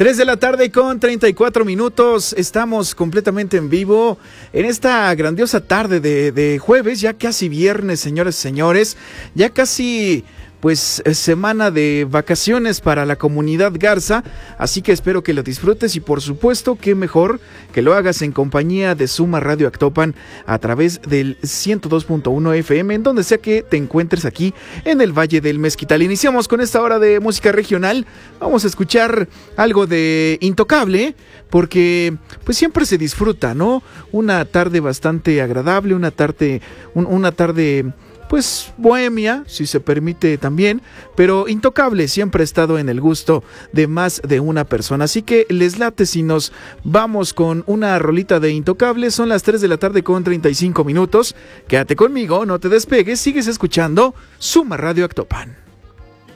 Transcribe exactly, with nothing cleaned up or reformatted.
tres de la tarde con treinta y cuatro minutos, estamos completamente en vivo en esta grandiosa tarde de, de jueves, ya casi viernes, señores y señores, ya casi pues semana de vacaciones para la comunidad Garza, así que espero que lo disfrutes y por supuesto que mejor que lo hagas en compañía de Suma Radio Actopan a través del ciento dos punto uno F M, en donde sea que te encuentres aquí en el Valle del Mezquital. Iniciamos con esta hora de música regional, vamos a escuchar algo de Intocable, porque pues siempre se disfruta, ¿no? Una tarde bastante agradable, una tarde, un, una tarde pues bohemia, si se permite también, pero Intocable siempre ha estado en el gusto de más de una persona, así que les late si nos vamos con una rolita de Intocable. Son las tres de la tarde con treinta y cinco minutos, quédate conmigo, no te despegues, sigues escuchando Suma Radio Actopan.